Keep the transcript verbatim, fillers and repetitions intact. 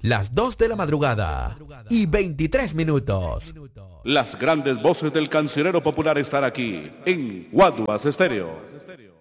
las dos de la madrugada y veintitrés minutos. Las grandes voces del cancionero popular están aquí en Guaduas Estéreo.